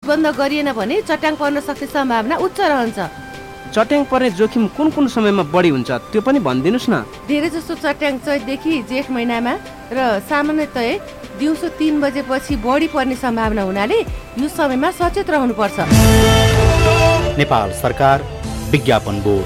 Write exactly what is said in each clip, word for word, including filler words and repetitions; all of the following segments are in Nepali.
बन्द गरिएन भने चट्याङ पर्न सक्ने सम्भावना उच्च रहन्छ। चट्याङ पर्ने जोखिम कुन कुन समयमा बढी हुन्छ त्यो पनि भनिदिनुस् न। धेरै जसो चट्याङ चैतदेखि जेठ महिनामा र सामान्यतया दिउँसो तीन बजेपछि बढी पर्ने सम्भावना हुनाले यो समयमा सचेत रहनुपर्छ। नेपाल सरकार विज्ञापन बोर्ड।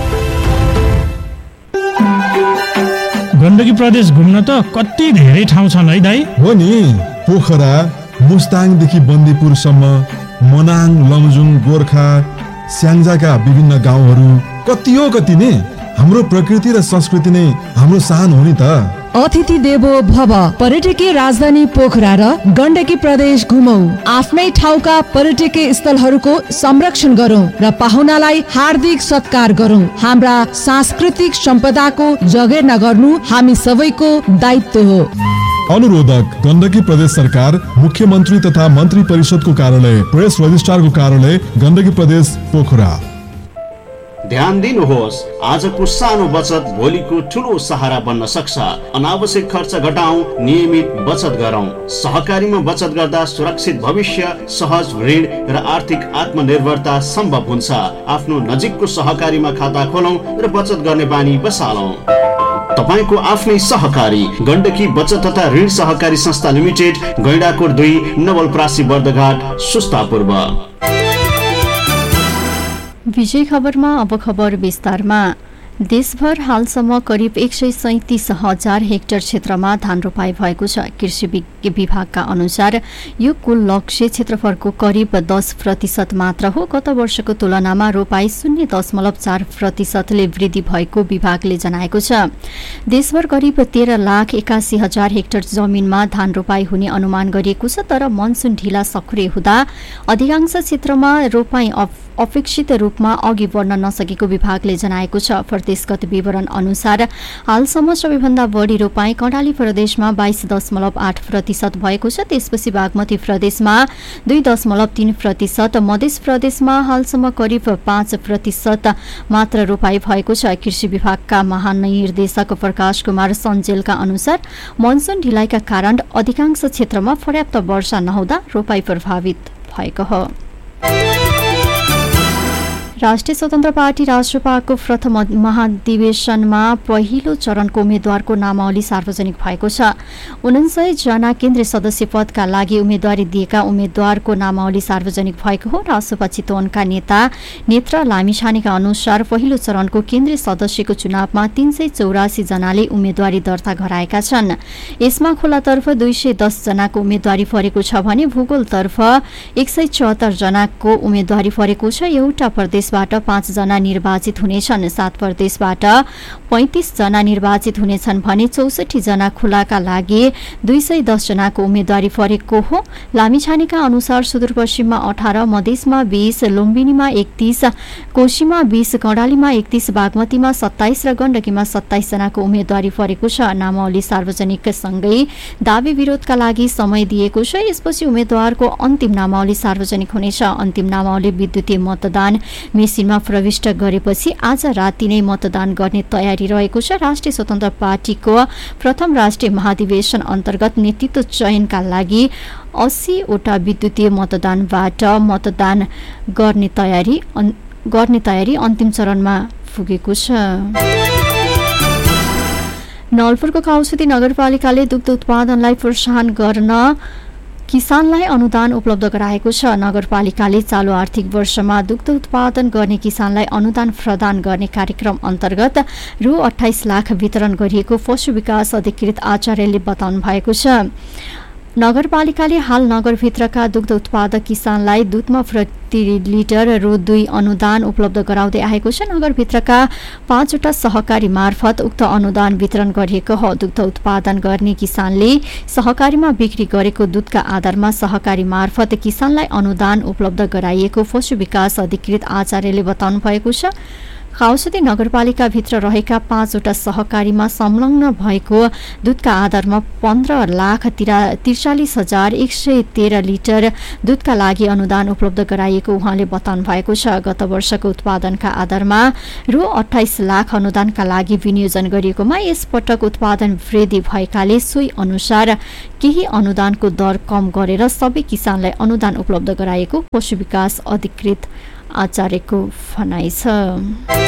गण्डकी प्रदेश घुम्न त कति धेरै ठाउँ छन् है दाइ? हो नि, पोखरा मुस्ताङदेखि बन्दीपुरसम्म, मनाङ, लमजुङ, गोर्खा, स्याङ्जाका विभिन्न गाउँहरू कति हो कति नै। हाम्रो प्रकृति र संस्कृति नै हाम्रो शान हो नि त। अतिथि देवो भव। पर्यटकीय राजधानी पोखरा र गण्डकी प्रदेश घुमौं। आफ्नै ठाउँका पर्यटकीय स्थलहरूको संरक्षण गरौं र पाहुनालाई हार्दिक सत्कार गरौं। हाम्रा सांस्कृतिक सम्पदाको जगेर्ना गर्नु हामी सबैको दायित्व हो। अनुरोधक गण्डकी प्रदेश सरकार, मुख्यमन्त्री तथा मन्त्री परिषदको कार्यालय, प्रेस रजिस्ट्रारको कार्यालय, गण्डकी प्रदेश पोखरा। ध्यान दिनुहोस्, आजको सानो बचत भोलिको ठुलो सहारा बन्न सक्छ। अनावश्यक खर्च घटाउँ, नियमित बचत गरौँ। सहकारीमा बचत गर्दा सुरक्षित भविष्य, सहज ऋण र आर्थिक आत्मनिर्भरता सम्भव हुन्छ। आफ्नो नजिकको सहकारीमा खाता खोलौँ र बचत गर्ने बानी बसालौँ। तपाईको आफ्नै सहकारी गण्डकी बचत तथा ऋण सहकारी संस्था लिमिटेड, गैंडाकोट दुई, नवलपरासी, बर्दघाट, सुस्ता पूर्व। विजय खबरमा अब खबर विस्तारमा। देशभर हालसम्म करिब एक सय सैतिस हजार हेक्टर क्षेत्रमा धान रोपाई भएको छ। कृषि विभागका अनुसार यो कुल लक्ष्य क्षेत्रफलको करिब दस प्रतिशत मात्र हो। गत वर्षको तुलनामा रोपाई शून्य दशमलव चार प्रतिशतले वृद्धि भएको विभागले जनाएको छ। देशभर करिब तेह्र लाख एकासी हजार हेक्टर जमिनमा धान रोपाई हुने अनुमान गरिएको छ, तर मनसुन ढिला सक्रिय हुँदा अधिकांश क्षेत्रमा रोपाई अपेक्षित रूपमा अघि बढ्न नसकेको विभागले जनाएको छ। प्रदेशगत विवरण अनुसार हालसम्म सबैभन्दा बढी रोपाई कर्णाली प्रदेशमा बाइस दशमलव आठ प्रतिशत भएको छ। त्यसपछि बागमती प्रदेशमा दुई दशमलव तीन प्रतिशत, मध्य प्रदेशमा हालसम्म करिब पाँच प्रतिशत मात्र रोपाई भएको छ। कृषि विभागका महानिर्देशक प्रकाश कुमार सञ्जेलका अनुसार मनसुन ढिलाइका कारण अधिकांश क्षेत्रमा पर्याप्त वर्षा नहुँदा रोपाई प्रभावित भएको हो। राष्ट्रिय स्वतन्त्र पार्टी राष्ट्रपाको प्रथम महाधिवेशनमा पहिलो चरणको उम्मेद्वारको नामावली सार्वजनिक भएको छ। उनान्सय जना केन्द्रीय सदस्य पदका लागि उम्मेद्वारी दिएका उम्मेद्वारको नामावली सार्वजनिक भएको हो। रासोपा चितवनका नेता नेत्र लामिछानेका अनुसार पहिलो चरणको केन्द्रीय सदस्यको चुनावमा तीन सय चौरासी जनाले उम्मेद्वारी दर्ता गराएका छन्। यसमा खोलातर्फ दुई सय दस जनाको उम्मेद्वारी परेको छ भने भूगोलतर्फ एक सय चौहत्तर जनाको उम्मेद्वारी परेको छ। एउटा प्रदेश बाट पाँच जना निर्वाचित हुनेछन्, सात प्रदेशबाट पैंतीस जना निर्वाचित हुनेछन् भने चौसठी जना खुलाका लागि दुई सय दस जनाको उम्मेद्वारी परेको हो। लामिछानेका अनुसार सुदूरपश्चिममा अठार, मधेसमा बीस, लुम्बिनीमा एकतीस, कोशीमा बीस, कर्णालीमा एकतीस, बागमतीमा सत्ताइस र गण्डकीमा सत्ताइस जनाको उम्मेद्वारी परेको छ। नामावली सार्वजनिक सँगै दावी विरोधका लागि समय दिएको छ। यसपछि उम्मेद्वारको अन्तिम नामावली सार्वजनिक हुनेछ। अन्तिम नामावली विद्युतीय मतदान मेसिनमा प्रविष्ट गरेपछि आज राति नै मतदान गर्ने तयारी रहेको छ। राष्ट्रिय स्वतन्त्र पार्टीको प्रथम राष्ट्रिय महाधिवेशन अन्तर्गत नेतृत्व चयनका लागि अस्सी वटा विद्युतीय मतदानबाट मतदान गर्ने तयारी गर्ने तयारी अन्तिम चरणमा पुगेको छ। नवलपुरको काउसुती नगरपालिकाले दुग्ध उत्पादनलाई प्रोत्साहन गर्न किसानलाई अनुदान उपलब्ध गराएको छ। नगरपालिकाले चालू आर्थिक वर्षमा दुग्ध उत्पादन गर्ने किसानलाई अनुदान प्रदान गर्ने कार्यक्रम अन्तर्गत रु अठाइस लाख वितरण गरिएको पशु विकास अधिकृत आचार्यले बताउनु भएको छ। नगरपालिकाले हाल नगरभित्रका दुग्ध उत्पादक किसानलाई दुधमा प्रति लिटर रु दुई अनुदान उपलब्ध गराउँदै आएको छ। नगरभित्रका पाँचवटा सहकारी मार्फत उक्त अनुदान वितरण गरिएको हो। दुग्ध उत्पादन गर्ने किसानले सहकारीमा बिक्री गरेको दुधका आधारमा सहकारी मार्फत किसानलाई अनुदान उपलब्ध गराइएको पशु विकास अधिकृत आचार्यले बताउनु भएको छ। काउसुती नगरपालिकाभित्र रहेका पाँचवटा सहकारीमा संलग्न भएको दुधका आधारमा पन्ध्र लाख तिरा त्रिचालिस हजार एक सय तेह्र लिटर दुधका लागि अनुदान उपलब्ध गराइएको उहाँले बताउनु भएको छ। गत वर्षको उत्पादनका आधारमा रु अठाइस लाख अनुदानका लागि विनियोजन गरिएकोमा यसपटक उत्पादन वृद्धि भएकाले सोही अनुसार केही अनुदानको दर कम गरेर सबै किसानलाई अनुदान उपलब्ध गराएको पशु विकास अधिकृत आचार्यको भनाइ छ।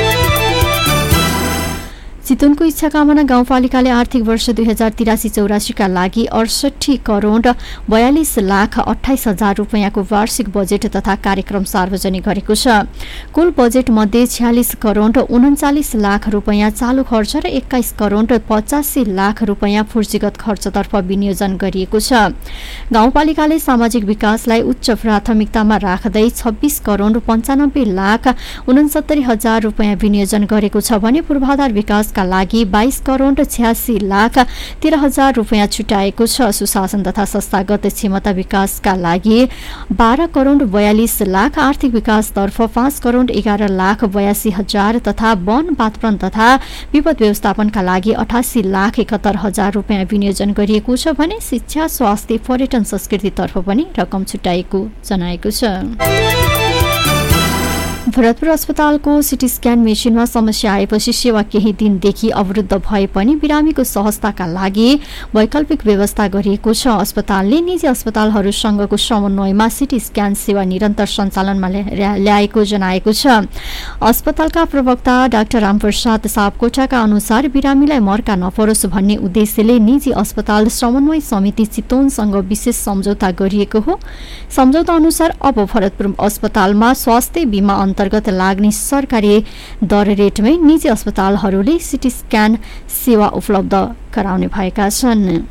चितवनको इच्छा कामना गाउँपालिकाले आर्थिक वर्ष दुई हजार तिरासी चौरासीका लागि अडसठी करोड बयालिस लाख अठाइस हजार रुपियाँको वार्षिक बजेट तथा कार्यक्रम सार्वजनिक गरेको छ। कुल बजेट मध्ये छ्यालिस करोड उन्चालिस लाख रुपियाँ चालू खर्च र एक्काइस करोड पचासी लाख रुपियाँ पूर्जीगत खर्चतर्फ विनियोजन गरिएको छ। गाउँपालिकाले सामाजिक विकासलाई उच्च प्राथमिकतामा राख्दै छब्बीस करोड पन्चानब्बे लाख उनसत्तरी हजार रुपियाँ विनियोजन गरेको छ भने पूर्वाधार विकास का लागि बाइस करोड छ्यासी लाख तेह्र हजार रुपियाँ छुट्याएको छ। सुशासन तथा संस्थागत क्षमता विकासका लागि बाह्र करोड बयालिस लाख, आर्थिक विकासतर्फ पाँच करोड एघार लाख बयासी हजार तथा वन वातावरण तथा विपद व्यवस्थापनका लागि अठासी लाख एकहत्तर हजार रुपियाँ विनियोजन गरिएको छ भने शिक्षा, स्वास्थ्य, पर्यटन, संस्कृतितर्फ पनि रकम छुट्याएको जनाएको छ। भरतपुर अस्पतालको सिटी स्क्यान मेसिनमा समस्या आएपछि सेवा केही दिनदेखि अवरुद्ध भए पनि बिरामीको सहजताका लागि वैकल्पिक व्यवस्था गरिएको छ। अस्पतालले निजी अस्पतालहरूसँगको समन्वयमा सिटी स्क्यान सेवा निरन्तर सञ्चालनमा ल्याएको जनाएको छ। अस्पतालका प्रवक्ता डाक्टर रामप्रसाद सापकोटाका अनुसार बिरामीलाई मर्का नपरोस् भन्ने उद्देश्यले निजी अस्पताल समन्वय समिति चितवनसँग विशेष सम्झौता गरिएको हो। सम्झौता अनुसार अब भरतपुर अस्पतालमा स्वास्थ्य बीमा अन्तर्गत लाग्ने सरकारी दर रेटमै निजी अस्पतालहरूले सिटी स्क्यान सेवा उपलब्ध गराउने भएका छन्।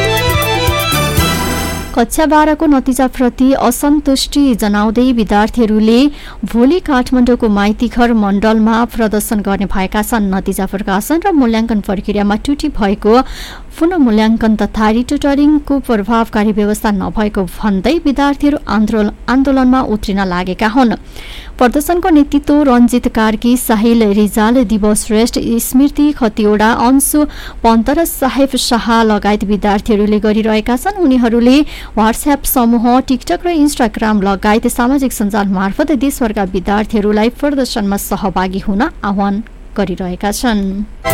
कक्षा बाह्रको नतिजाप्रति असन्तुष्टि जनाउँदै विद्यार्थीहरूले भोलि काठमाडौँको माइतीघर मण्डलमा प्रदर्शन गर्ने भएका छन्। नतिजा प्रकाशन र मूल्याङ्कन प्रक्रियामा त्रुटि भएको, पुनः मूल्याङ्कन तथा रिटुटरिङको प्रभावकारी व्यवस्था नभएको भन्दै विद्यार्थीहरू आन्दोलन आन्दोलनमा उत्रिन लागेका हुन्। प्रदर्शनको नेतृत्व रञ्जित कार्की, साहिल रिजाल, दिवस श्रेष्ठ, स्मृति खतिवडा, अंशु पन्त र साहेब शाह लगायत विद्यार्थीहरूले गरिरहेका छन्। उनीहरूले व्हाट्सएप समूह, टिकटक र इन्स्टाग्राम लगायत सामाजिक सञ्जाल मार्फत देशभरका विद्यार्थीहरूलाई प्रदर्शनमा सहभागी हुन आह्वान गरिरहेका छन्।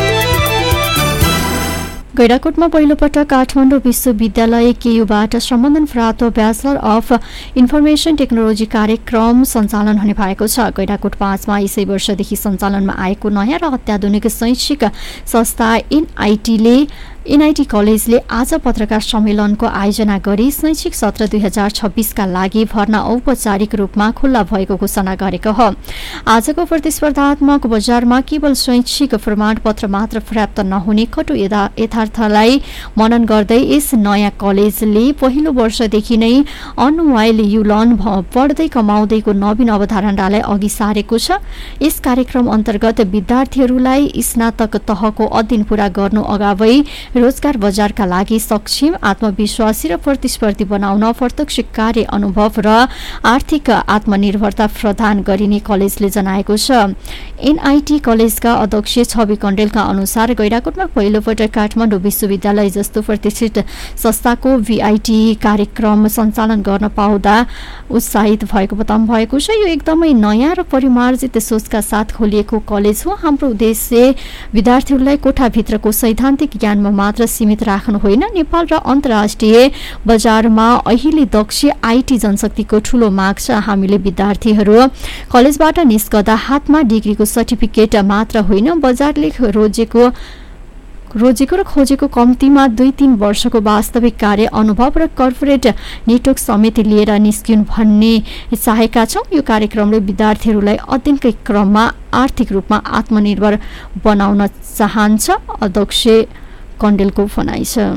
गैडाकोटमा पहिलोपटक काठमाडौँ विश्वविद्यालय केयुबाट सम्बन्धन प्राप्त ब्याचलर अफ इन्फर्मेसन टेक्नोलोजी कार्यक्रम सञ्चालन हुने भएको छ। गैडाकोट पाँचमा यसै वर्षदेखि सञ्चालनमा आएको नयाँ र अत्याधुनिक शैक्षिक संस्था एनआईटीले एनआईटी कलेजले आज पत्रकार सम्मेलनको आयोजना गरी शैक्षिक सत्र दुई हजार छब्बीसका लागि भर्ना औपचारिक रूपमा खुल्ला भएको घोषणा गरेको हो। आजको प्रतिस्पर्धात्मक बजारमा केवल शैक्षिक प्रमाणपत्र मात्र पर्याप्त नहुने कटु यथार्थलाई मनन गर्दै यस नयाँ कलेजले पहिलो वर्षदेखि नै अनवाइल यु लर्न पढ्दै कमाउँदैको नवीन अवधारणालाई अघि सारेको छ। यस कार्यक्रम अन्तर्गत विद्यार्थीहरूलाई स्नातक तहको अध्ययन पूरा गर्नु अगावै रोजगार बजारका लागि सक्षम, आत्मविश्वासी र प्रतिस्पर्धी बनाउन प्रत्यक्ष कार्य अनुभव र आर्थिक आत्मनिर्भरता प्रदान गरिने कलेजले जनाएको छ। एनआईटी कलेजका अध्यक्ष छवि कण्डेलका अनुसार गैडाकोटमा पहिलोपटक काठमाडौँ विश्वविद्यालय जस्तो प्रतिष्ठित संस्थाको वीआईटी कार्यक्रम सञ्चालन गर्न पाउँदा उत्साहित भएको बताउनु भएको छ। यो एकदमै नयाँ र परिमार्जित सोचका साथ खोलिएको कलेज हो। हाम्रो उद्देश्य विद्यार्थीहरूलाई कोठाभित्रको सैद्धान्तिक ज्ञानमा मात्र सीमित राख्नु होइन, नेपाल र अन्तर्राष्ट्रिय बजारमा अहिले दक्ष आईटी जनशक्तिको ठूलो माग छ। हामीले विद्यार्थीहरू कलेजबाट निस्कदा हातमा डिग्रीको सर्टिफिकेट मात्र होइन, बजारले रोजेको रोजेको र खोजेको कम्तीमा दुई तीन वर्षको वास्तविक कार्य अनुभव र कर्पोरेट नेटवर्क समेत लिएर निस्किनु भन्ने चाहेका छौँ। यो कार्यक्रमले विद्यार्थीहरूलाई अध्ययनकै क्रममा आर्थिक रूपमा आत्मनिर्भर बनाउन चाहन्छ, अध्यक्ष कण्डेलको भनाइ छ।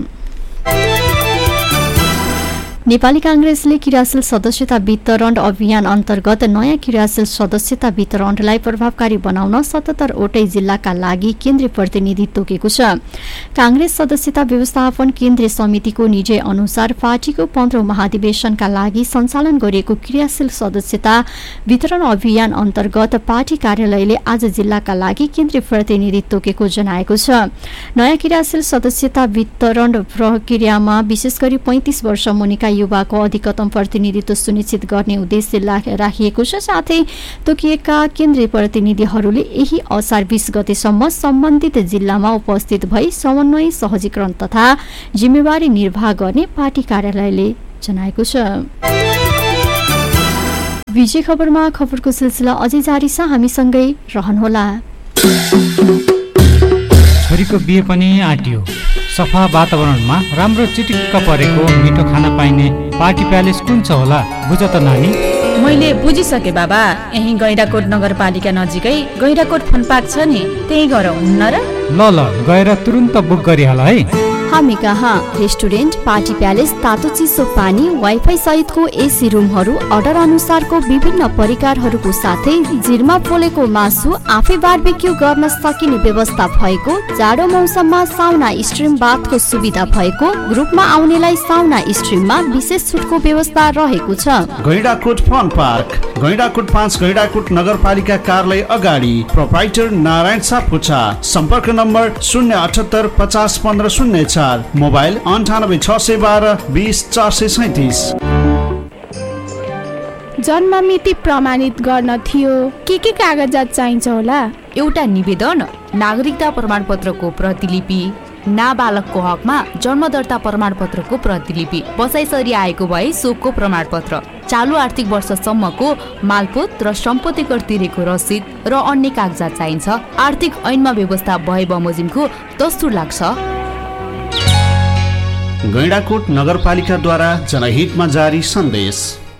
नेपाली कांग्रेसले क्रियाशील सदस्यता वितरण अभियान अन्तर्गत नयाँ क्रियाशील सदस्यता वितरणलाई प्रभावकारी बनाउन सतहत्तरवटै जिल्लाका लागि केन्द्रीय प्रतिनिधि तोकेको छ। कांग्रेस सदस्यता व्यवस्थापन केन्द्रीय समितिको निर्णय अनुसार पार्टीको पन्ध्रौं महाधिवेशनका लागि सञ्चालन गरिएको क्रियाशील सदस्यता वितरण अभियान अन्तर्गत पार्टी कार्यालयले आज जिल्लाका लागि केन्द्रीय प्रतिनिधि तोकेको जनाएको छ। नयाँ क्रियाशील सदस्यता वितरण प्रक्रियामा विशेष गरी पैंतीस वर्ष मुनिका युवाको अधिकतम प्रतिनिधित्व सुनिश्चित गर्ने उद्देश्य राखिएको छ। साथै तोकिएका केन्द्रीय प्रतिनिधिहरूले यही असार बीस गतेसम्म सम्बन्धित जिल्लामा उपस्थित भई समन्वय सहजीकरण तथा जिम्मेवारी निर्वाह गर्ने पार्टी कार्यालयले जनाएको छ। विजय खबरमा खबरको सिलसिला अझै जारी छ, हामीसँगै रहनुहोला। छोरीको बिहे पनि आँटियो। सफा वातावरणमा राम्रो चिटिक्क परेको मिठो खाना पाइने पार्टी प्यालेस कुन छ होला बुझ त नानी। मैले बुझिसके बाबा, यही गैंडाकोट नगरपालिका नजिकै गैंडाकोट फनपार्क छ नि, त्यही गरौँ हुन्न र? ल ल गएर तुरुन्त बुक गरिहाल है। हामी कहाँ रेस्टुरेन्ट, पार्टी प्यालेस, तातो चिसो पानी, वाइफाई सहितको एसी रुमहरू, अर्डर अनुसारको विभिन्न परिकारहरूको साथै जिरमा पोलेको मासु, आफै बारबेक्यू गर्न सकिने व्यवस्था भएको, जाडो मौसममा साउना स्ट्रिम बाथको सुविधा भएको, ग्रुपमा आउनेलाई साउना स्ट्रिममा विशेष छुटको व्यवस्था रहेको छ। गैंडाकोट फन पार्क, गैंडाकोट पाँच, गैंडाकोट नगरपालिका कार्यालय अगाडि, प्रोप्राइटर नारायण सापकोटा। सम्पर्क नम्बर शून्य अठहत्तर पचास पन्ध्र शून्य चार, मोबाइल अन्ठानब्बे छ सय बाह्र बिस चार सय सैतिस। जन्म मिति प्रमाणित गर्न थियो, के के कागजात चाहिन्छ होला? एउटा निवेदन, नागरिकता प्रमाणपत्रको प्रतिलिपि, नाबालकको हकमा जन्म दर्ता प्रमाणपत्रको प्रतिलिपि, बसाइसरी आएको भए सोको प्रमाणपत्र, चालु आर्थिक वर्षसम्मको मालपोत र सम्पत्ति कर तिरेको रसिद र अन्य कागजात चाहिन्छ। आर्थिक ऐनमा व्यवस्था भए बमोजिमको दस्तुर लाग्छ। गैंडाकोट नगरपालिकाद्वारा जनहितमा जारी सन्देश।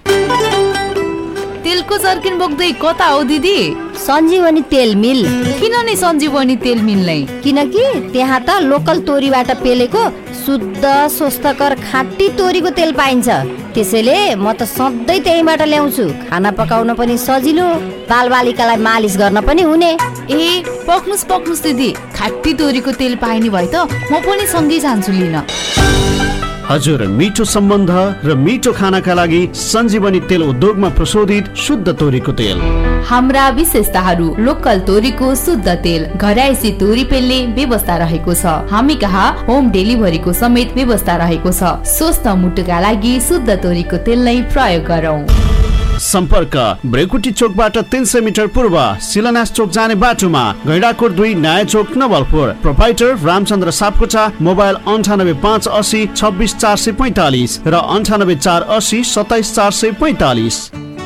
तेलको जर्किन बोक्दै कता हो दिदी? सञ्जीवनी तेल मिल। किन नै सञ्जीवनी तेल मिल नै? किनकि त्यहाँ त लोकल तोरीबाट पेलेको शुद्ध स्वस्थकर खाटी तोरीको तेल पाइन्छ। त्यसैले म त सधैँ त्यहीबाट ल्याउँछु। खाना पकाउन पनि सजिलो, बालबालिकालाई मालिस गर्न पनि हुने। ए पक्नुस् पक्नुस् दिदी, खाटी तोरीको तेल पाइने भए त म पनि सँगै जान्छु लिन। हजुर, मिठो सम्बन्ध र मिठो खानाका लागि सञ्जीवनी तेल उद्योगमा प्रशोधित शुद्ध तोरीको तेल। हाम्रा विशेषताहरू, लोकल तोरीको शुद्ध तेल, घरायसी तोरी पेल्ने व्यवस्था रहेको छ। हामी कहाँ होम डेलिभरीको समेत व्यवस्था रहेको छ। स्वस्थ मुटुका लागि शुद्ध तोरीको तेल नै प्रयोग गरौँ। सम्पर्क ब्रेकुटी चोकबाट तीन सय मिटर पूर्व शिलान्यास चोक जाने बाटोमा, गैंडाकोट दुई नयाँ चोक नवलपुर। प्रोप्राइटर रामचन्द्र सापकोटा। मोबाइल अन्ठानब्बे पाँच असी छब्बिस चार सय पैँतालिस र अन्ठानब्बे चार असी सत्ताइस चार सय पैँतालिस।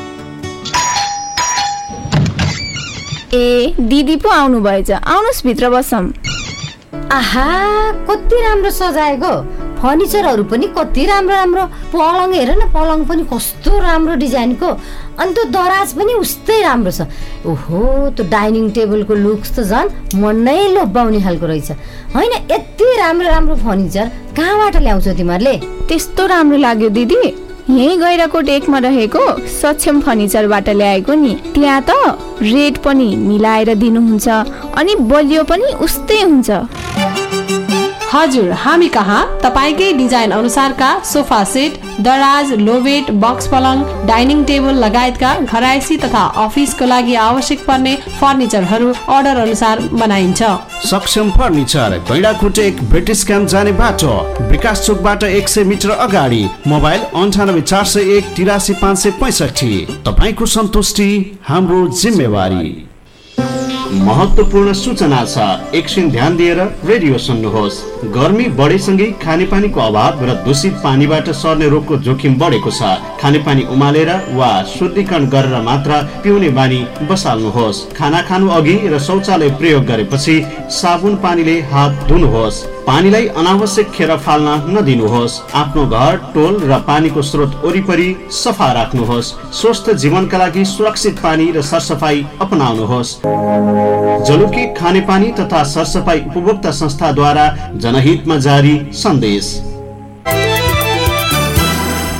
ए दिदी पो आउनु भएछ, आउनुस् भित्र बसौँ। आहा कति राम्रो सजाएको, फर्निचरहरू पनि कति राम्रो राम्रो, पलङ हेर न, पलङ पनि कस्तो राम्रो डिजाइनको, अनि त्यो दराज पनि उस्तै राम्रो छ। ओहो, त्यो डाइनिङ टेबलको लुक्स त झन् मनै लोभ्याउने खालको रहेछ होइन? यति राम्रो राम्रो फर्निचर कहाँबाट ल्याउँछौ तिमीहरूले? त्यस्तो राम्रो लाग्यो दिदी, यही गैंडाकोट एकमा रहेको सक्षम फर्निचरबाट ल्याएको नि। त्यहाँ त रेट पनि मिलाएर दिनुहुन्छ अनि बलियो पनि उस्तै हुन्छ। हजुर, हामी कहाँ तपाईकै डिजाइन अनुसारका सोफा सेट, दराज, लोभेट, बक्स पलङ, डाइनिङ टेबल लगायतका घरायसी तथा अफिसको लागि आवश्यक पर्ने फर्निचरहरू अर्डर अनुसार बनाइन्छ। सक्षम फर्निचर, गैंडाकोट एक ब्रिटिस क्याम्प जाने बाटो, विकास चोकबाट एक सय मिटर अगाडि। मोबाइल अन्ठानब्बे चार सय एक तिरासी पाँच सय पैँसठी। तपाईँको सन्तुष्टि हाम्रो जिम्मेवारी। महत्त्वपूर्ण सूचना छ, एकछिन ध्यान दिएर रेडियो सुन्नुहोस्। गर्मी बढेसँगै खानेपानीको अभाव र दूषित पानीबाट सर्ने रोगको जोखिम बढेको छ। खानेपानी उमालेर वा शुद्धिकरण गरेर मात्र पिउने बानी बसाल्नुहोस्। खाना खानु अघि र शौचालय प्रयोग गरेपछि साबुन पानीले हात धुनुहोस्। पानीलाई अनावश्यक खेर फाल्न नदिनुहोस्। आफ्नो घर, टोल र पानीको स्रोत वरिपरि सफा राख्नुहोस्। स्वस्थ जीवनका लागि सुरक्षित पानी र सरसफाई अपनाउनुहोस्। जलुकी खानेपानी तथा सरसफाई उपभोक्ता संस्थाद्वारा जनहितमा जारी सन्देश।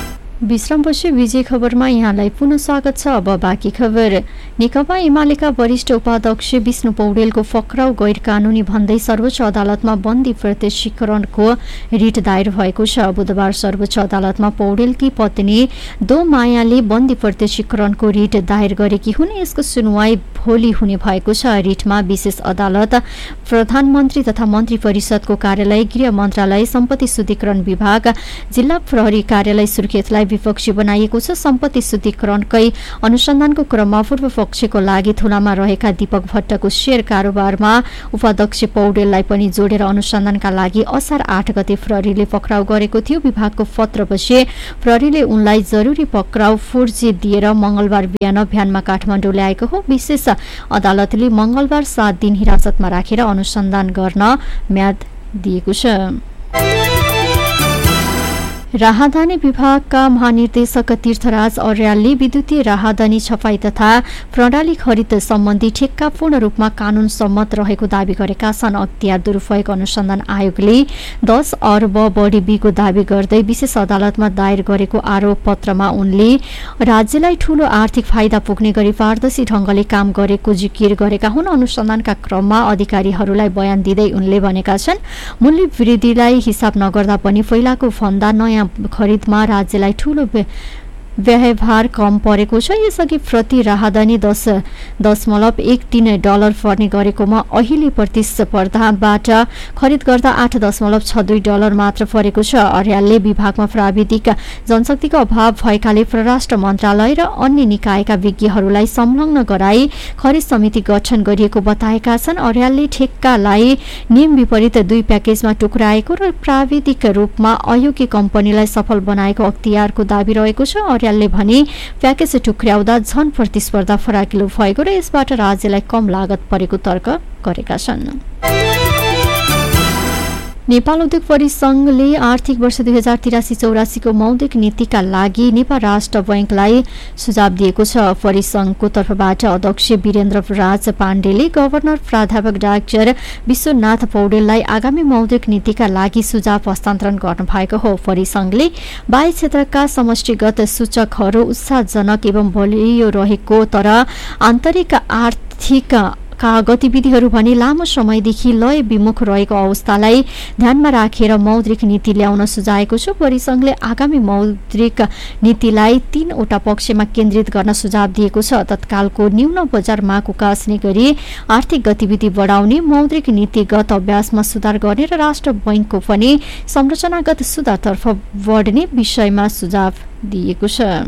विश्रामपछि विजय खबरमा यहाँलाई पुनः स्वागत छ। अब बाँकी खबर। नेकपा एमालेका वरिष्ठ उपाध्यक्ष विष्णु पौडेलको फक्राउ गैर कानूनी भन्दै सर्वोच्च अदालतमा बन्दी प्रत्यक्षीकरणको रिट दायर भएको छ। बुधबार सर्वोच्च अदालतमा पौडेलकी पत्नी दो मायाले बन्दी प्रत्यक्षीकरणको रिट दायर गरेकी हुन्। यसको सुनवाई भोलि हुने भएको छ। रिटमा विशेष अदालत, प्रधानमन्त्री तथा मन्त्री परिषदको कार्यालय, गृह मन्त्रालय, सम्पत्ति शुद्धिकरण विभाग, जिल्ला प्रहरी कार्यालय सुर्खेतलाई विपक्षी बनाइएको छ। सम्पत्ति शुद्धिकरणकै अनुसन्धानको क्रममा पूर्व पक्षको लागि थुनामा रहेका दीपक भट्टको शेयर कारोबारमा उपाध्यक्ष पौडेललाई पनि जोडेर अनुसन्धानका लागि असार आठ गते प्रहरीले पक्राउ गरेको थियो। विभागको पत्रपछि प्रहरीले उनलाई जरुरी पक्राउ फुर्जी दिएर मंगलबार बिहान भ्यानमा काठमाडौँ ल्याएको हो। विशेष अदालतले मंगलबार सात दिन हिरासतमा राखेर अनुसन्धान गर्न म्याद दिएको छ। राहदानी विभागका महानिर्देशक तीर्थराज अर्यालले विद्युतीय राहदानी छपाई तथा प्रणाली खरिद सम्बन्धी ठेक्का पूर्ण रूपमा कानून सम्मत रहेको दावी गरेका छन्। अख्तियार दुरूपयोग अनुसन्धान आयोगले दस अर्ब बढी बिको दावी गर्दै विशेष अदालतमा दायर गरेको आरोप पत्रमा उनले राज्यलाई ठूलो आर्थिक फाइदा पुग्ने गरी पारदर्शी ढंगले काम गरेको जिकिर गरेका हुन्। अनुसन्धानका क्रममा अधिकारीहरूलाई बयान दिँदै उनले भनेका छन्, मूल्य वृद्धिलाई हिसाब नगर्दा पनि पहिलाको भन्दा नयाँ खरिदमा राज्यलाई ठूलो व्यवहार कम परेको छ। यसअघि प्रति राहदानी दस दशमलव एक तीन डलर पर्ने गरेकोमा अहिले प्रतिस्पर्धाबाट खरिद गर्दा आठ दशमलव छ दुई डलर मात्र परेको छ। अर्यालले विभागमा प्राविधिक जनशक्तिको अभाव भएकाले परराष्ट्र मन्त्रालय र अन्य निकायका विज्ञहरूलाई संलग्न गराई खरिद समिति गठन गरिएको बताएका छन्। अर्यालले ठेक्कालाई नियम विपरीत दुई प्याकेजमा टुक्राएको र प्राविधिक रूपमा अयोग्य कम्पनीलाई सफल बनाएको अख्तियारको दावी रहेको छ। अर्यालले भने प्याकेज टुक्र्याउँदा झन प्रतिस्पर्धा फराकिलो भएको र यसबाट राज्यलाई कम लागत परेको तर्क गरेका छन्। नेपाल उद्योग परिसंघले आर्थिक वर्ष दुई हजार तिरासी चौरासीको मौद्रिक नीतिका लागि नेपाल राष्ट्र बैंकलाई सुझाव दिएको छ। परिसंघको तर्फबाट अध्यक्ष वीरेन्द्र राज पाण्डेले गभर्नर प्राध्यापक डाक्टर विश्वनाथ पौडेललाई आगामी मौद्रिक नीतिका लागि सुझाव हस्तान्तरण गर्नुभएको हो। परिसंघले बाह्य क्षेत्रका समष्टिगत सूचकहरू उत्साहजनक एवं बलियो रहेको तर आन्तरिक आर्थिक का गतिविधिहरू भने लामो समयदेखि लय विमुख रहेको अवस्थालाई ध्यानमा राखेर मौद्रिक नीति ल्याउन सुझाएको छ। परिसंघले आगामी मौद्रिक नीतिलाई तीनवटा पक्षमा केन्द्रित गर्न सुझाव दिएको छ। तत्कालको न्यून बजार माग उकास्ने गरी आर्थिक गतिविधि बढाउने, मौद्रिक नीतिगत अभ्यासमा सुधार गर्ने र राष्ट्र बैंकको पनि संरचनागत सुधारतर्फ बढ्ने विषयमा सुझाव दिएको छ।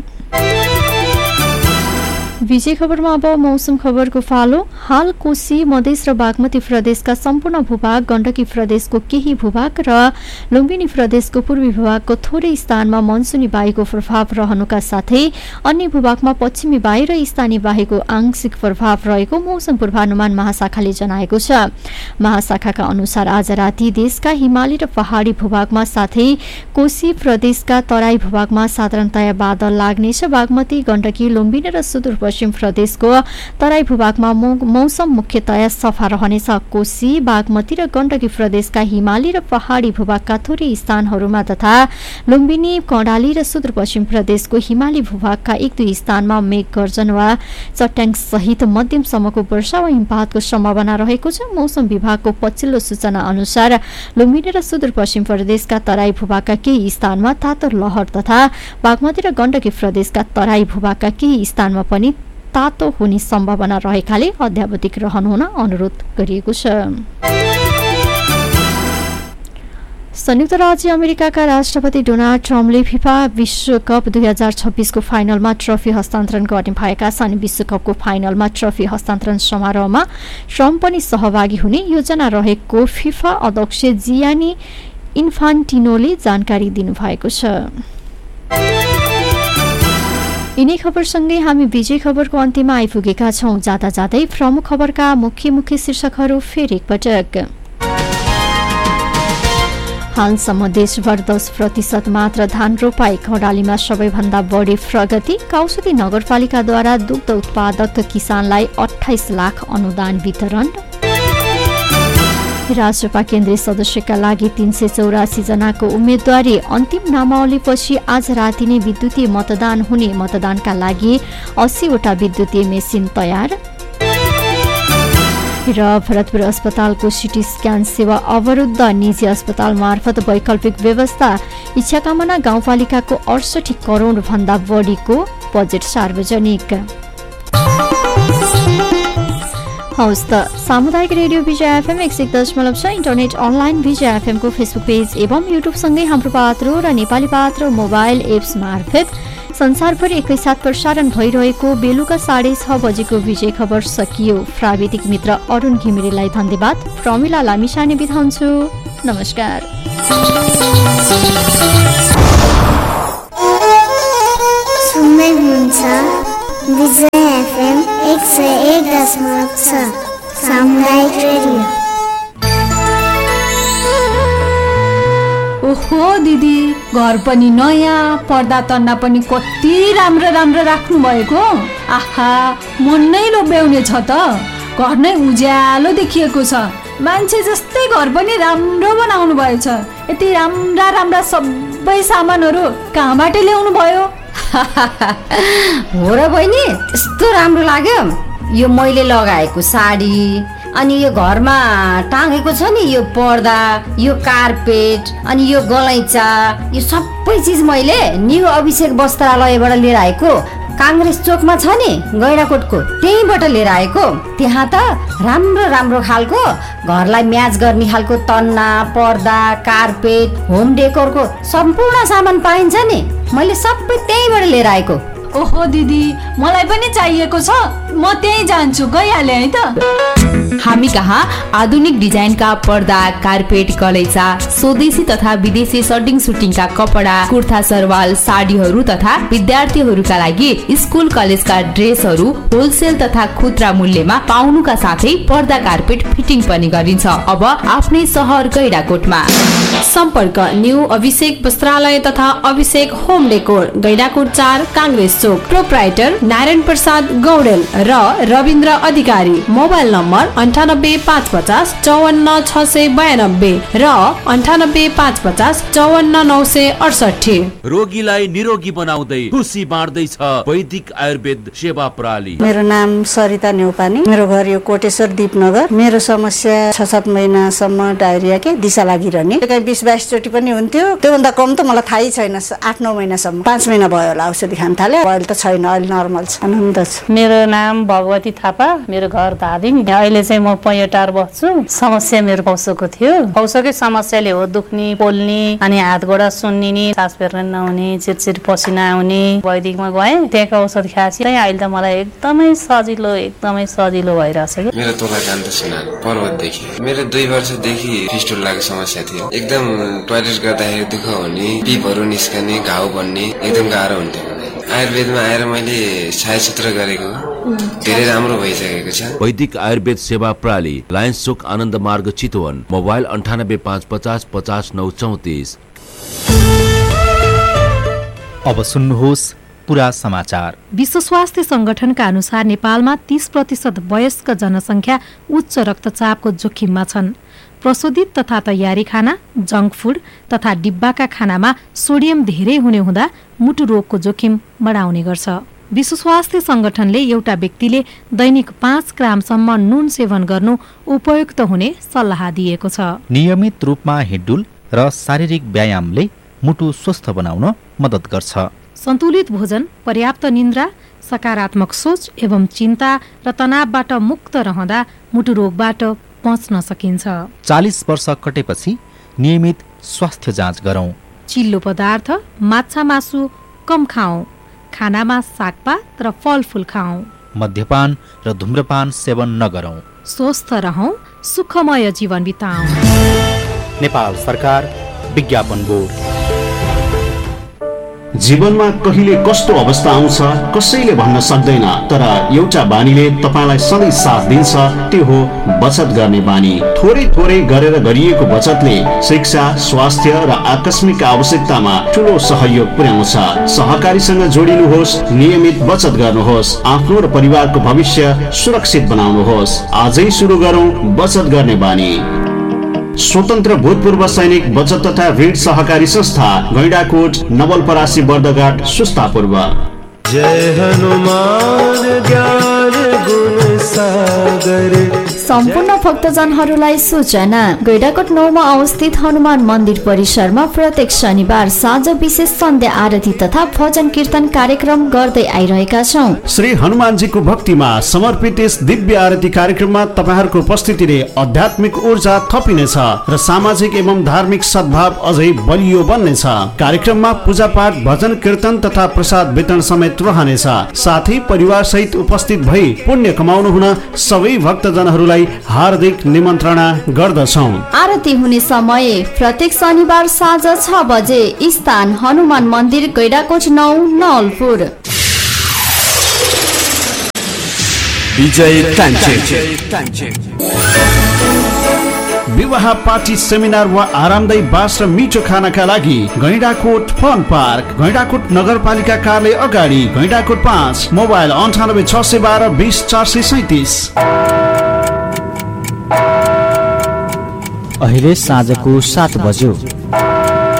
विजय खबरमा अब मौसम खबरको पालो। हाल कोशी, मधेस र बागमती प्रदेशका सम्पूर्ण भूभाग, गण्डकी प्रदेशको केही भूभाग र लुम्बिनी प्रदेशको पूर्वी भूभागको थोरै स्थानमा मनसुनी वायुको प्रभाव रहनुका साथै अन्य भूभागमा पश्चिमी वायु र स्थानीय वायुको आंशिक प्रभाव रहेको मौसम पूर्वानुमान महाशाखाले जनाएको छ। महाशाखाका अनुसार आज राति देशका हिमाली र पहाडी भूभागमा साथै कोशी प्रदेशका तराई भूभागमा साधारणतया बादल लाग्नेछ। बागमती, गण्डकी, लुम्बिनी र सुदूर पश्चिम प्रदेशको तराई भूभागमा मौसम मुख्यतया सफा रहनेछ। कोशी, बागमती र गण्डकी प्रदेशका हिमाली र पहाडी भूभागका थोरै स्थानहरूमा तथा लुम्बिनी, कर्णाली र सुदूरपश्चिम प्रदेशको हिमाली भूभागका एक दुई स्थानमा मेघ गर्जन वा चट्याङ सहित मध्यमसम्मको वर्षा वा हिमपातको सम्भावना रहेको छ। मौसम विभागको पछिल्लो सूचना अनुसार लुम्बिनी र सुदूरपश्चिम प्रदेशका तराई भूभागका केही स्थानमा तातो लहर तथा बागमती र गण्डकी प्रदेशका तराई भूभागका केही स्थानमा पनि तातो हुने सम्भावना रहेकाले अध्यावधिक रहनुहुन अनुरोध गरिएको छ। संयुक्त राज्य अमेरिकाका राष्ट्रपति डोनाल्ड ट्रम्पले फिफा विश्वकप दुई हजार छब्बीसको फाइनलमा ट्रफी हस्तान्तरण गर्ने भएका छन्। विश्वकपको फाइनलमा ट्रफी हस्तान्तरण समारोहमा ट्रम्प पनि सहभागी हुने योजना रहेको फिफा अध्यक्ष जियानी इन्फान्टिनोले जानकारी दिनुभएको छ। यिनै खबरसँगै हामी विजय खबरको अन्त्यमा आइपुगेका छौं। जाँदा जाँदै प्रमुख खबरका मुख्य मुख्य शीर्षकहरू फेरि एकपटक। हालसम्म देशभर दस प्रतिशत मात्र धान रोपाई, कर्णालीमा सबैभन्दा बढी प्रगति। काउसुदी नगरपालिकाद्वारा दुग्ध उत्पादक किसानलाई अठाइस लाख अनुदान वितरण। राष्ट्रपा केन्द्रीय सदस्यका लागि तीन सय चौरासी जनाको उम्मेदवारी अन्तिम नामावलीपछि आज राति नै विद्युतीय मतदान हुने। मतदानका लागि अस्सीवटा विद्युतीय मेसिन तयार। र भरतपुर अस्पतालको सिटी स्क्यान सेवा अवरुद्ध, निजी अस्पताल मार्फत वैकल्पिक व्यवस्था। इच्छाकामना गाउँपालिकाको अडसठी करोड भन्दा बढीको बजेट सार्वजनिक। हवस् त, सामुदायिक रेडियो विजय एफएम एक सय दशमलव छ, इन्टरनेट अनलाइन विजय एफएमको फेसबुक पेज एवं युट्युबसँगै हाम्रो पात्रो र नेपाली पात्रो मोबाइल एप्स मार्फत संसारभरि एकैसाथ प्रसारण भइरहेको बेलुका साढे छ बजेको विजय खबर सकियो। प्राविधिक मित्र अरुण घिमिरेलाई धन्यवाद। प्रमिला लामिछाने बिदा हुन्छु। नमस्कार। सुन्दै हुनुहुन्छ विजय एफएम एक सय एक दशमलव छ सामुदायिक रेडियो। ओहो दिदी, घर पनि नयाँ, पर्दा तन्ना पनि कति राम्रो राम्रो राख्नु भएको। आहा, मन नै लोभ्याउने छ त। घर नै उज्यालो देखिएको छ। मान्छे जस्तै घर पनि राम्रो बनाउनु भएछ। यति राम्रा राम्रा सबै सामानहरू कहाँबाट ल्याउनु भयो? हो र बहिनी, यस्तो राम्रो लाग्यो। यो मैले लगाएको साडी, अनि यो घरमा टाँगेको छ नि यो पर्दा, यो कार्पेट, अनि यो गलैँचा, यो सबै चिज मैले न्यू अभिषेक वस्त्रालयबाट लिएर आएको। काङ्ग्रेस चोकमा छ नि गैडाकोटको, त्यहीँबाट लिएर आएको। त्यहाँ त राम्रो राम्रो खालको घरलाई म्याच गर्ने खालको तन्ना, पर्दा, कार्पेट, होम डेकोरको सम्पूर्ण सामान पाइन्छ नि। मैले सबै त्यहीँबाट लिएर आएको। ओहो दिदी, मलाई पनि चाहिएको छ। म त्यहीँ जान्छु, गइहालेँ है त। हामी कहाँ आधुनिक डिजाइनका पर्दा, कार्पेट, गलैँचा, स्वदेशी तथा विदेशी सर्टिङ सुटिङका कपडा, कुर्ता सरवाल, साडीहरू तथा विद्यार्थीहरूका लागि स्कुल कलेजका ड्रेसहरू होलसेल तथा खुद्रा मूल्यमा पाउनुका साथै पर्दा, कार्पेट फिटिङ पनि गरिन्छ। अब आफ्नै सहर गैडाकोटमा। सम्पर्क न्यू अभिषेक वस्त्रालय तथा अभिषेक होम डेकोर, गैडाकोट चार, काङ्ग्रेस चोक। प्रोप्राइटर नारायण प्रसाद गौडेल र रविन्द्र अधिकारी। मोबाइल नम्बर अन्ठानब्बे पाँच पचास चौवन्न छ सय बयानब्बे र अन्ठानब्बे पाँच पचास चौवन्न नौ सय अडसठी। रोगीलाई निरोगी बनाउँदै खुसी बाँड्दैछ वैदिक आयुर्वेद सेवा प्रणाली। मेरो नाम सरिता नेउपाने, मेरो घर यो कोटेश्वर दीपनगर। मेरो समस्या छ सात महिनासम्म डायरिया के दिशा लागिरहने, कहीँ बिस बाइस चोटि पनि हुन्थ्यो। त्योभन्दा कम त मलाई थाहै छैन। आठ नौ महिनासम्म, पाँच महिना भयो होला औषधि खान थाले। अहिले त छैन, अहिले नर्मल छ, आनन्द छ। मेरो नाम भगवती थापा, मेरो घर धादिङ। अहिले चाहिँ म पैँटार बस्छु। समस्या मेरो पौसोको थियो। पौसोकै समस्याले हो दुख्ने, पोल्ने, अनि हात गोडा सुन्निने, सास फेर्न नहुने, चिरचिर पसिना आउने। वैदिकमा गएँ, त्यहाँको औषध खाएपछि अहिले त मलाई एकदमै सजिलो एकदमै सजिलो भइरहेछ। मेरो तोला कान्त सिन्हा, पर्वतदेखि। मेरो दुई वर्षदेखि फिस्टुलाको समस्या थियो। एकदम टोयलेट गर्दाखेरि दुःख हुने, पिपहरू निस्कने, घाउ बन्ने, एकदम गाह्रो हुन्थ्यो। आयुर्वेदमा आएर मैले छायाचित्र गरेको धेरै राम्रो भइसकेको छ। वैदिक आयुर्वेद सेवा प्रणाली, लायन्स चोक, आनन्द मार्ग, चितवन। मोबाइल अन्ठानब्बे पाँच पचास पचास नौ चौतिस। अब सुन्नुहोस् पुरा समाचार। विश्व स्वास्थ्य संगठनका अनुसार नेपालमा तीस प्रतिशत वयस्क जनसङ्ख्या उच्च रक्तचापको जोखिममा छन्। प्रशोधित तथा तयारी खाना, जङ्क फुड तथा डिब्बाका खानामा सोडियम धेरै हुने हुँदा मुटु रोगको जोखिम बढाउने गर्छ। विश्व स्वास्थ्य संगठनले एउटा व्यक्तिले दैनिक पाँच ग्रामसम्म नुन सेवन गर्नु उपयुक्त हुने सल्लाह दिएको छ। नियमित रूपमा हिँडडुल र शारीरिक व्यायामले मुटु स्वस्थ बनाउन मद्दत गर्छ। सन्तुलित भोजन, पर्याप्त निन्द्रा, सकारात्मक सोच एवं चिन्ता र तनावबाट मुक्त रहँदा मुटु रोगबाट बच्न सकिन्छ। चालीस वर्ष कटेपछि नियमित स्वास्थ्य जाँच गरौं। चिल्लो पदार्थ, माछा मासु कम खाऊ। खानामा सागपात र फलफुल खाऊ। मद्यपान र धूम्रपान सेवन नगरौं। स्वस्थ रहौं, सुखमय जीवन बिताऊ। नेपाल सरकार, विज्ञापन बोर्ड। जीवनमा कहिले कस्तो अवस्था आउँछ कसैले भन्न सक्दैन, तर एउटा बानीले तपाईलाई सधैँ साथ दिन्छ, त्यो हो बचत गर्ने बानी। थोरै थोरै गरेर गरिएको बचतले शिक्षा, स्वास्थ्य र आकस्मिक आवश्यकतामा ठूलो सहयोग पुर्याउँछ। सहकारीसँग जोडिनुहोस्, नियमित बचत गर्नुहोस्, आफ्नो र परिवारको भविष्य सुरक्षित बनाउनुहोस्। आजै सुरु गरौँ बचत गर्ने बानी। स्वतन्त्र भूतपूर्व सैनिक बचत तथा ऋण सहकारी संस्था गैंडाकोट नवलपरासी बर्दघाट सुस्ता पूर्व। जय हनुमान ज्ञान गुण सागर। सम्पूर्ण भक्तजनहरूलाई सूचना, गैंडाकोट नौमा अवस्थित हनुमान मन्दिर परिसरमा प्रत्येक शनिबार साँझ विशेष सन्ध्या आरती तथा भजन कीर्तन कार्यक्रम गर्दै आइरहेका छौँ। श्री हनुमानजीको भक्तिमा समर्पित यस दिव्य आरती कार्यक्रममा तपाईहरूको उपस्थितिले आध्यात्मिक ऊर्जा थपिनेछ र सामाजिक एवं धार्मिक सद्भाव अझै बलियो बन्नेछ। कार्यक्रममा पूजापाठ, भजन कीर्तन तथा प्रसाद वितरण समेत रहनेछ। साथै परिवार सहित उपस्थित भई पुण्य कमाउनु हुन सबै भक्तजनहरूलाई हार्दिक निमन्त्रणा गर्दछौं। आरती हुने समय प्रत्येक शनिबार साँझ छ बजे। स्थान हनुमान मन्दिर गैंडाकोट नौ नवलपुर। विजय कान्छे विवाह पार्टी सेमिनार वा आरामदायी बास र मिठो खानाका लागि गैंडाकोट फन पार्क, गैंडाकोट नगरपालिका कार्यालय अगाडि, गैंडाकोट पाँच। मोबाइल अन्ठानब्बे छ सय बाह्र बिस चार सय सैतिस। अहिले साँझको सात बज्यो।